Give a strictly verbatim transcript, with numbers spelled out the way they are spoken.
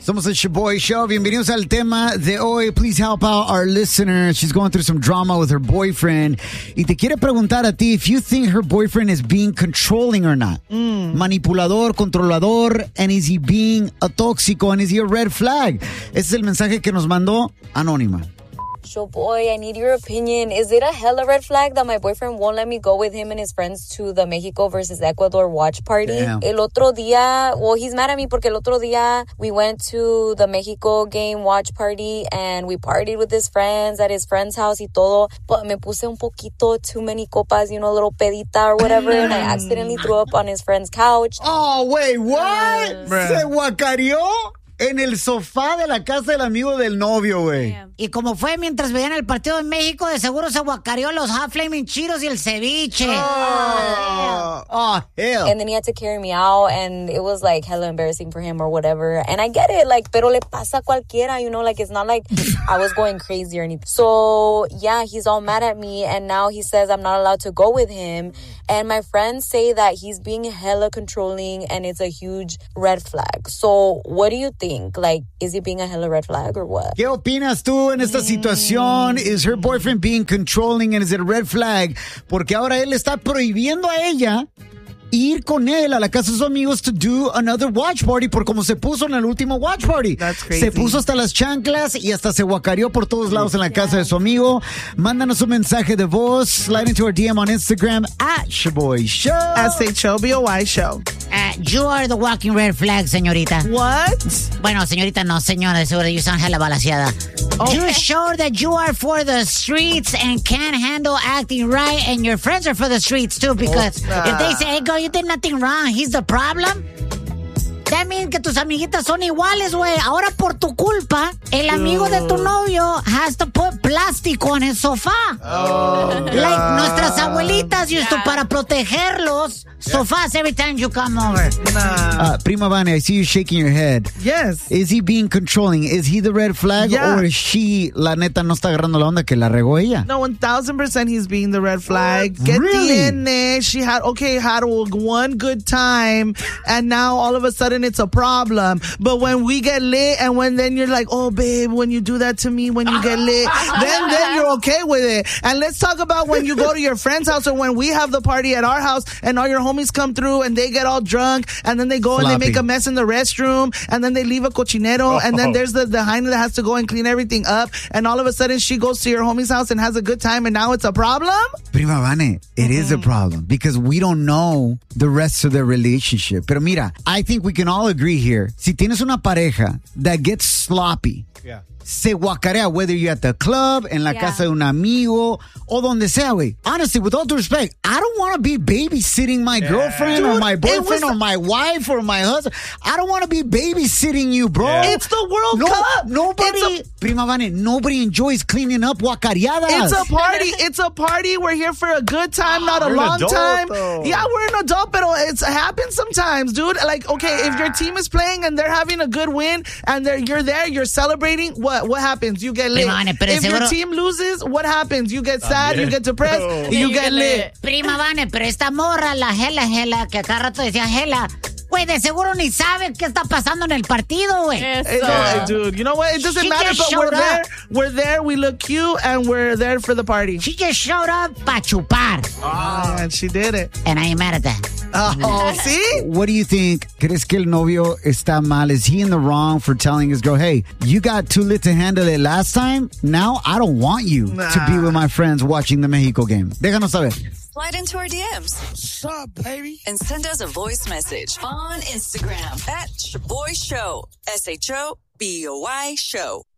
Somos el Shaboy Show. Bienvenidos al tema de hoy. Please help out our listener. She's going through some drama with her boyfriend. Y te quiere preguntar a ti if you think her boyfriend is being controlling or not. Mm. Manipulador, controlador, and is he being a tóxico, and is he a red flag? Ese es el mensaje que nos mandó Anónima. Shaboy, I need your opinion. Is it a hella red flag that my boyfriend won't let me go with him and his friends to the Mexico versus Ecuador watch party? Damn. El otro día, well, he's mad at me porque el otro día we went to the Mexico game watch party and we partied with his friends at his friend's house y todo, but me puse un poquito too many copas, you know, a little pedita or whatever, and I accidentally threw up on his friend's couch. Oh, wait, what? Yes. ¿Se guacareó? En el sofá de la casa del amigo del novio, güey. Y como fue mientras veían el partido en México, de seguro se guacareó los hot flaming Cheetos y el ceviche. Oh, oh, hell. And then he had to carry me out, and it was like hella embarrassing for him or whatever. And I get it, like, pero le pasa a cualquiera, you know, like, it's not like I was going crazy or anything. So, yeah, he's all mad at me, and now he says I'm not allowed to go with him. And my friends say that he's being hella controlling, and it's a huge red flag. So, what do you think? Like, is he being a hella red flag or what? ¿Qué opinas tú en esta mm. situación? Is her boyfriend being controlling, and is it a red flag? Porque ahora él está prohibiendo a ella ir con él a la casa de sus amigos to do another watch party por como se puso en el último watch party. That's crazy. Se puso hasta las chanclas y hasta se guacareó por todos lados en la casa de su amigo. Mándanos un mensaje de voz. Slide into our D M on Instagram at Shaboy Show. S H O B O Y Show. Uh, you are the walking red flag, señorita. What? Bueno, señorita, no, señora. Seguro you sound hella balaseada. Okay. You show that you are for the streets and can't handle acting right, and your friends are for the streets too, because Oh, if they say, hey, girl, you did nothing wrong, he's the problem. That means que tus amiguitas son iguales, güey. Ahora por tu culpa, el amigo de tu novio has to put plástico en el sofá. Oh, like nuestras abuelitas used to para protegerlos sofás every time you come over. Nah. Uh, Prima Vane, I see you shaking your head. Yes. Is he being controlling? Is he the red flag? Yeah. Or is she, la neta, no está agarrando la onda que la regó ella? No, one thousand percent he's being the red flag. ¿Qué Really? tiene? She had, okay, had one good time, and now all of a sudden it's a problem. But when we get lit, and when then you're like, oh, babe, when you do that to me, when you get lit, then, then you're okay with it. And let's talk about when you go to your friend's house, or when we have the party at our house, and all your homies come through, and they get all drunk, and then they go Sloppy. and they make a mess in the restroom, and then they leave a cochinero, and then there's the, the hyena that has to go and clean everything up, and all of a sudden she goes to your homie's house and has a good time, and now it's a problem? Prima Vane, it mm-hmm. is a problem because we don't know the rest of their relationship. Pero mira, I think we can all agree here. Si tienes una pareja that gets sloppy, yeah. se guacarea, whether you're at the club, en la Yeah. casa de un amigo, o donde sea, güey. Honestly, with all due respect, I don't want to be babysitting my yeah. girlfriend Dude, or my boyfriend was, or my wife or my husband. I don't want to be babysitting you, bro. Yeah. It's the World no, Cup. Nobody, It's a, Prima Vane, nobody enjoys cleaning up guacareadas. It's a party. It's a party. We're here for a good time, not a You're long an adult, time. though. Yeah, we're an adult, but it's happens sometimes, dude. Like, okay, if your team is playing and they're having a good win and they're you're there, you're celebrating. What what happens? You get lit. Prima Vane, pero If your seguro- team loses, what happens? You get sad. You get depressed. No. You get lit. Prima Vane, pero esta morra, la Gela Gela, que acá rato decía Gela, güey, de seguro ni sabe qué está pasando en el partido, güey. Hey, no, dude, you know what? It doesn't She matter, just but we're showed there. up. We're there. We look cute, and we're there for the party. She just showed up pa' chupar. Oh, and she did it. And I ain't mad at that. Oh, see? What do you think? ¿Crees que el novio está mal? Is he in the wrong for telling his girl, hey, you got too lit to handle it last time? Now I don't want you Nah. to be with my friends watching the Mexico game. Déjanos saber. Slide into our D Ms. What's up, baby? And send us a voice message on Instagram at Shaboy Show. S H O B O Y Show.